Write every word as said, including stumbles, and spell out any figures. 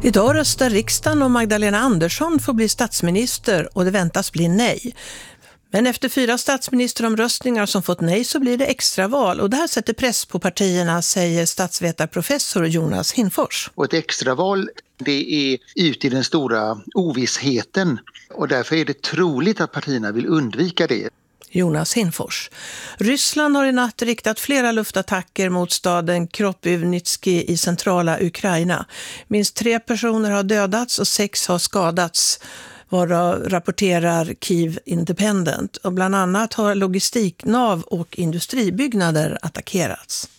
Idag röstar riksdagen om Magdalena Andersson får bli statsminister och det väntas bli nej. Men efter fyra statsministeromröstningar som fått nej så blir det extraval och det här sätter press på partierna, säger statsvetarprofessor Jonas Hinfors. Och ett extraval, det är ut i den stora ovissheten och därför är det troligt att partierna vill undvika det. Jonas Hinfors. Ryssland har i natt riktat flera luftattacker mot staden Kropyvnytski i centrala Ukraina. Minst tre personer har dödats och sex har skadats, varav rapporterar Kyiv Independent. Och bland annat har logistiknav och industribyggnader attackerats.